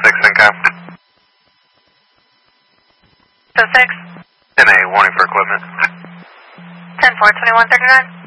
6 Incap. 6. 10-8, warning for equipment. 10-4, 2139.